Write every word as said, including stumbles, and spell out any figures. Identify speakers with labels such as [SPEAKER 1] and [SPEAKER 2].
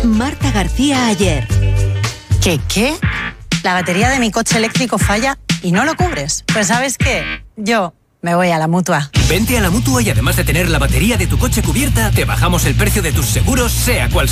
[SPEAKER 1] Marta García Ayer.
[SPEAKER 2] ¿Qué qué? La batería de mi coche eléctrico falla y no lo cubres. Pues ¿sabes qué? Yo me voy a la Mutua.
[SPEAKER 3] Vente a la Mutua y además de tener la batería de tu coche cubierta, te bajamos el precio de tus seguros, sea cual sea.